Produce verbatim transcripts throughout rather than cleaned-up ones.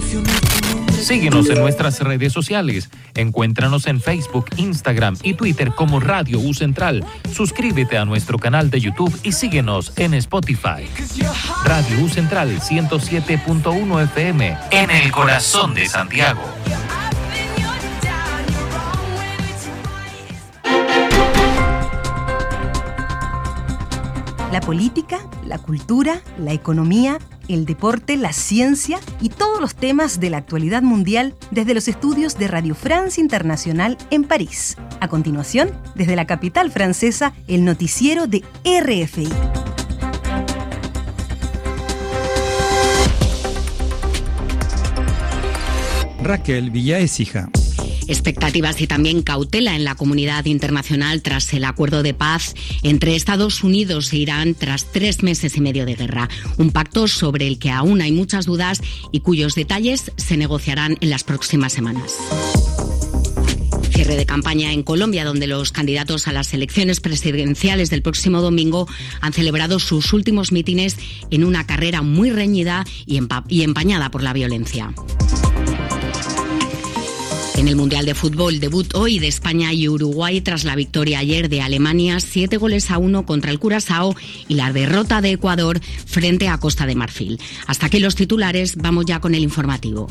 Síguenos en nuestras redes sociales. Encuéntranos en Facebook, Instagram y Twitter como Radio U Central. Suscríbete a nuestro canal de YouTube y síguenos en Spotify. Radio U Central ciento siete punto uno F M en el corazón de Santiago. La política, la cultura, la economía, el deporte, la ciencia y todos los temas de la actualidad mundial desde los estudios de Radio France Internacional en París. A continuación, desde la capital francesa, el noticiero de R F I. Raquel Villaécija. Expectativas y también cautela en la comunidad internacional tras el acuerdo de paz entre Estados Unidos e Irán tras tres meses y medio de guerra. Un pacto sobre el que aún hay muchas dudas y cuyos detalles se negociarán en las próximas semanas. Cierre de campaña en Colombia, donde los candidatos a las elecciones presidenciales del próximo domingo han celebrado sus últimos mítines en una carrera muy reñida y, empa- y empañada por la violencia. En el Mundial de Fútbol, debut hoy de España y Uruguay tras la victoria ayer de Alemania, siete goles a uno contra el Curazao y la derrota de Ecuador frente a Costa de Marfil. Hasta aquí los titulares, vamos ya con el informativo.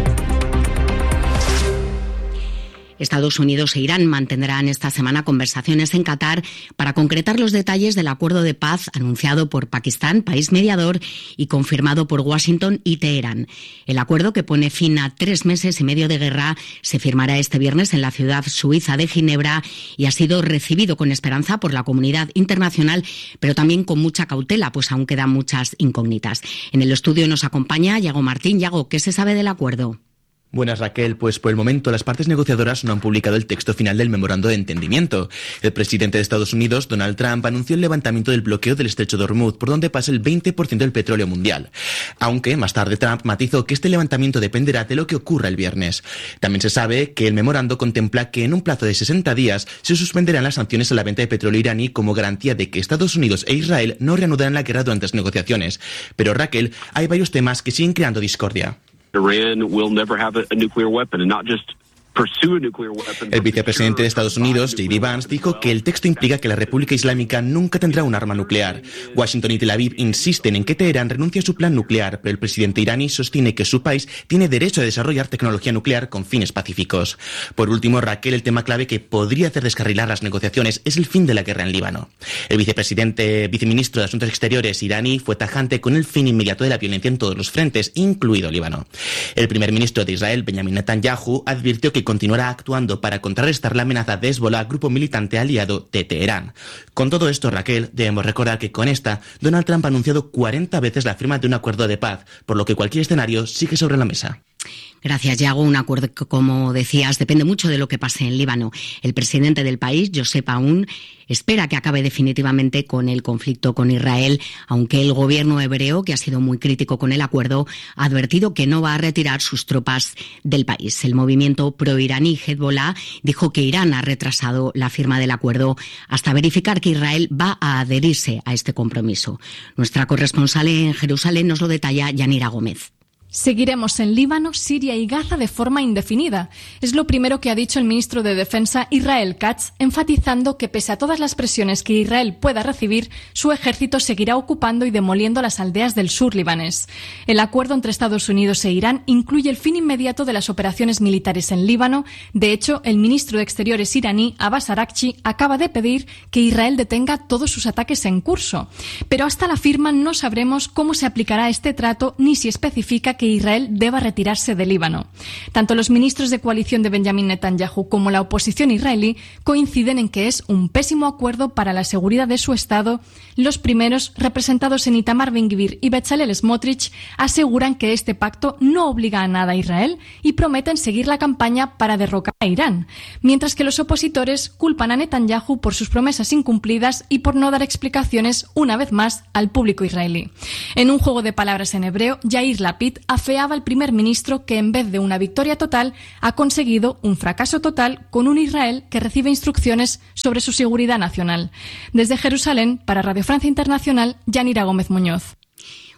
Estados Unidos e Irán mantendrán esta semana conversaciones en Qatar para concretar los detalles del acuerdo de paz anunciado por Pakistán, país mediador, y confirmado por Washington y Teherán. El acuerdo, que pone fin a tres meses y medio de guerra, se firmará este viernes en la ciudad suiza de Ginebra y ha sido recibido con esperanza por la comunidad internacional, pero también con mucha cautela, pues aún quedan muchas incógnitas. En el estudio nos acompaña Yago Martín. Yago, ¿qué se sabe del acuerdo? Buenas, Raquel. Pues por el momento las partes negociadoras no han publicado el texto final del memorando de entendimiento. El presidente de Estados Unidos, Donald Trump, anunció el levantamiento del bloqueo del estrecho de Hormuz, por donde pasa el veinte por ciento del petróleo mundial. Aunque más tarde Trump matizó que este levantamiento dependerá de lo que ocurra el viernes. También se sabe que el memorando contempla que en un plazo de sesenta días se suspenderán las sanciones a la venta de petróleo iraní como garantía de que Estados Unidos e Israel no reanudarán la guerra durante las negociaciones. Pero, Raquel, hay varios temas que siguen creando discordia. Iran will never have a, a nuclear weapon, and not just pursue a nuclear weapon. El vicepresidente de Estados Unidos, J D Vance, dijo que el texto implica que la República Islámica nunca tendrá un arma nuclear. Washington y Tel Aviv insisten en que Teherán renuncie a su plan nuclear, pero el presidente iraní sostiene que su país tiene derecho a desarrollar tecnología nuclear con fines pacíficos. Por último, Raquel, el tema clave que podría hacer descarrilar las negociaciones es el fin de la guerra en Líbano. El vicepresidente, viceministro de Asuntos Exteriores iraní fue tajante con el fin inmediato de la violencia en todos los frentes, incluido Líbano. El primer ministro de Israel, Benjamin Netanyahu, advirtió que continuará actuando para contrarrestar la amenaza de Hezbollah, grupo militante aliado de Teherán. Con todo esto, Raquel, debemos recordar que con esta, Donald Trump ha anunciado cuarenta veces la firma de un acuerdo de paz, por lo que cualquier escenario sigue sobre la mesa. Gracias, Yago. Un acuerdo que, como decías, depende mucho de lo que pase en Líbano. El presidente del país, Josep Aoun, espera que acabe definitivamente con el conflicto con Israel, aunque el gobierno hebreo, que ha sido muy crítico con el acuerdo, ha advertido que no va a retirar sus tropas del país. El movimiento pro-iraní Hezbollah dijo que Irán ha retrasado la firma del acuerdo hasta verificar que Israel va a adherirse a este compromiso. Nuestra corresponsal en Jerusalén nos lo detalla Yanira Gómez. Seguiremos en Líbano, Siria y Gaza de forma indefinida. Es lo primero que ha dicho el ministro de Defensa Israel Katz, enfatizando que pese a todas las presiones que Israel pueda recibir, su ejército seguirá ocupando y demoliendo las aldeas del sur libanés. El acuerdo entre Estados Unidos e Irán incluye el fin inmediato de las operaciones militares en Líbano. De hecho, el ministro de Exteriores iraní, Abbas Araghchi, acaba de pedir que Israel detenga todos sus ataques en curso. Pero hasta la firma no sabremos cómo se aplicará este trato ni si especifica que Israel deba retirarse de Líbano. Tanto los ministros de coalición de Benjamin Netanyahu como la oposición israelí coinciden en que es un pésimo acuerdo para la seguridad de su Estado. Los primeros, representados en Itamar Ben-Gvir y Bezalel Smotrich, aseguran que este pacto no obliga a nada a Israel y prometen seguir la campaña para derrocar a Irán, mientras que los opositores culpan a Netanyahu por sus promesas incumplidas y por no dar explicaciones una vez más al público israelí. En un juego de palabras en hebreo, Yair Lapid afeaba al primer ministro que en vez de una victoria total ha conseguido un fracaso total con un Israel que recibe instrucciones sobre su seguridad nacional. Desde Jerusalén, para Radio Francia Internacional, Yanira Gómez Muñoz.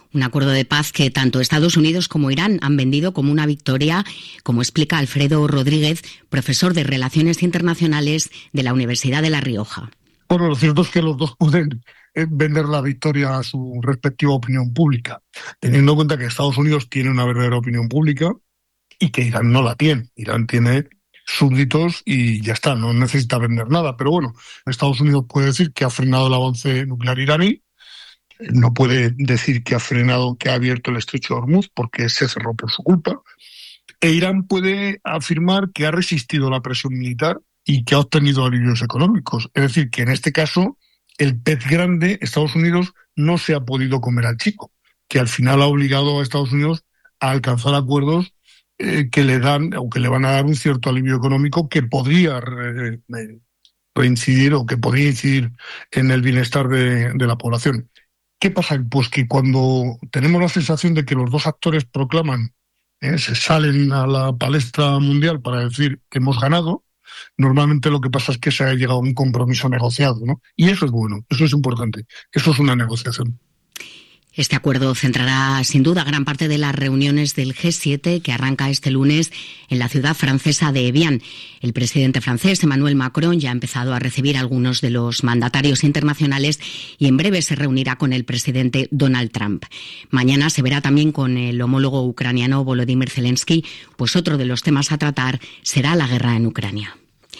Un acuerdo de paz que tanto Estados Unidos como Irán han vendido como una victoria, como explica Alfredo Rodríguez, profesor de Relaciones Internacionales de la Universidad de La Rioja. Bueno, lo cierto es que los dos pueden vender la victoria a su respectiva opinión pública, teniendo en cuenta que Estados Unidos tiene una verdadera opinión pública y que Irán no la tiene. Irán tiene súbditos y ya está, no necesita vender nada. Pero bueno, Estados Unidos puede decir que ha frenado el avance nuclear iraní, no puede decir que ha frenado, que ha abierto el estrecho de Hormuz porque se cerró por su culpa. E Irán puede afirmar que ha resistido la presión militar y que ha obtenido alivios económicos. Es decir, que en este caso el pez grande, Estados Unidos, no se ha podido comer al chico, que al final ha obligado a Estados Unidos a alcanzar acuerdos eh, que le dan o que le van a dar un cierto alivio económico que podría re, re, reincidir o que podría incidir en el bienestar de, de la población. ¿Qué pasa? Pues que cuando tenemos la sensación de que los dos actores proclaman, eh, se salen a la palestra mundial para decir que hemos ganado, normalmente lo que pasa es que se ha llegado a un compromiso negociado, ¿no? Y eso es bueno, eso es importante, eso es una negociación. Este acuerdo centrará sin duda gran parte de las reuniones del G siete que arranca este lunes en la ciudad francesa de Evian. El presidente francés Emmanuel Macron ya ha empezado a recibir a algunos de los mandatarios internacionales y en breve se reunirá con el presidente Donald Trump. Mañana se verá también con el homólogo ucraniano Volodymyr Zelensky, pues otro de los temas a tratar será la guerra en Ucrania.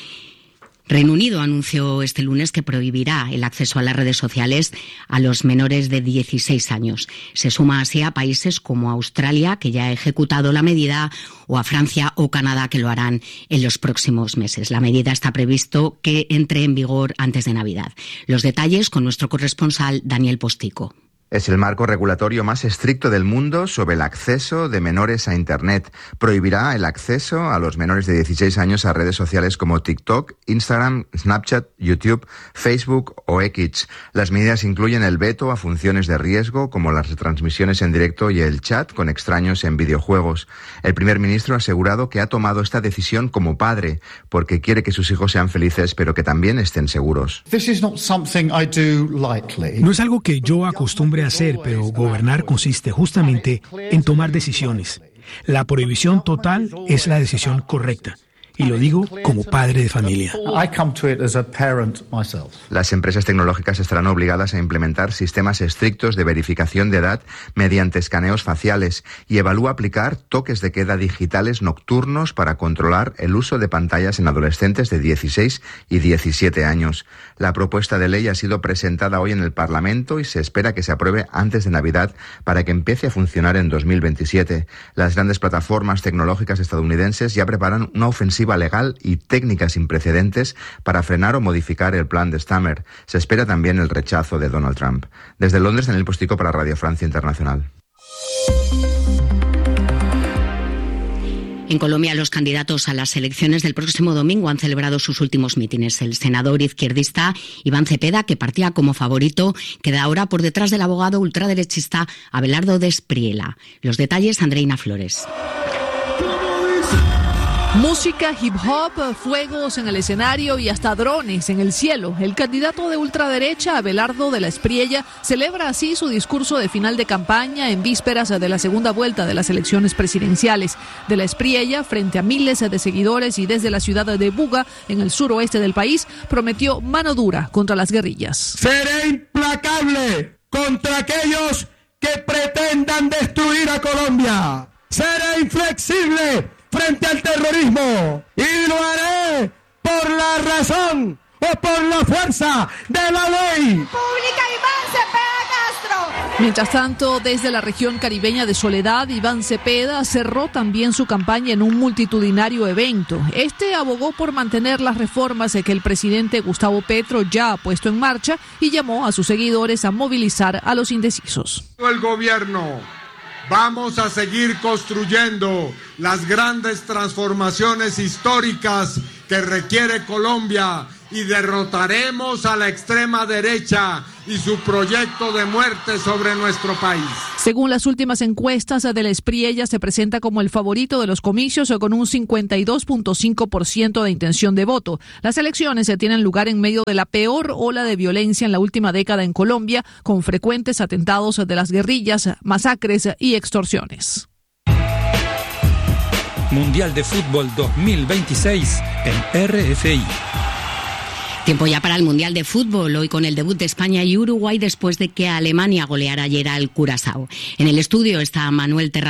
Reino Unido anunció este lunes que prohibirá el acceso a las redes sociales a los menores de dieciséis años. Se suma así a países como Australia, que ya ha ejecutado la medida, o a Francia o Canadá, que lo harán en los próximos meses. La medida está previsto que entre en vigor antes de Navidad. Los detalles con nuestro corresponsal Daniel Postico. Es el marco regulatorio más estricto del mundo sobre el acceso de menores a Internet. Prohibirá el acceso a los menores de dieciséis años a redes sociales como TikTok, Instagram, Snapchat, YouTube, Facebook o X. Las medidas incluyen el veto a funciones de riesgo como las retransmisiones en directo y el chat con extraños en videojuegos. El primer ministro ha asegurado que ha tomado esta decisión como padre porque quiere que sus hijos sean felices pero que también estén seguros. No es algo que yo acostumbre hacer, pero gobernar consiste justamente en tomar decisiones. La prohibición total es la decisión correcta. Y lo digo como padre de familia. Las empresas tecnológicas estarán obligadas a implementar sistemas estrictos de verificación de edad mediante escaneos faciales y evalúa aplicar toques de queda digitales nocturnos para controlar el uso de pantallas en adolescentes de dieciséis y diecisiete años. La propuesta de ley ha sido presentada hoy en el Parlamento y se espera que se apruebe antes de Navidad para que empiece a funcionar en dos mil veintisiete. Las grandes plataformas tecnológicas estadounidenses ya preparan una ofensiva legal y técnica sin precedentes para frenar o modificar el plan de Stammer. Se espera también el rechazo de Donald Trump. Desde Londres, Daniel Postico para Radio Francia Internacional. En Colombia, los candidatos a las elecciones del próximo domingo han celebrado sus últimos mítines. El senador izquierdista Iván Cepeda, que partía como favorito, queda ahora por detrás del abogado ultraderechista Abelardo Despriela. Los detalles, Andreina Flores. Música, hip hop, fuegos en el escenario y hasta drones en el cielo. El candidato de ultraderecha, Abelardo de la Espriella, celebra así su discurso de final de campaña en vísperas de la segunda vuelta de las elecciones presidenciales. De la Espriella, frente a miles de seguidores y desde la ciudad de Buga, en el suroeste del país, prometió mano dura contra las guerrillas. Seré implacable contra aquellos que pretendan destruir a Colombia. Seré inflexible frente al terrorismo y lo haré por la razón o por la fuerza de la ley. Pública Iván Cepeda Castro. Mientras tanto, desde la región caribeña de Soledad, Iván Cepeda cerró también su campaña en un multitudinario evento. Este abogó por mantener las reformas que el presidente Gustavo Petro ya ha puesto en marcha y llamó a sus seguidores a movilizar a los indecisos. El gobierno vamos a seguir construyendo las grandes transformaciones históricas que requiere Colombia y derrotaremos a la extrema derecha y su proyecto de muerte sobre nuestro país. Según las últimas encuestas de la Espriella, se presenta como el favorito de los comicios con un cincuenta y dos punto cinco por ciento de intención de voto. Las elecciones se tienen lugar en medio de la peor ola de violencia en la última década en Colombia, con frecuentes atentados de las guerrillas, masacres y extorsiones. Mundial de Fútbol dos mil veintiséis en R F I. Tiempo ya para el Mundial de Fútbol, hoy con el debut de España y Uruguay después de que Alemania goleara ayer al Curazao. En el estudio está Manuel Terra.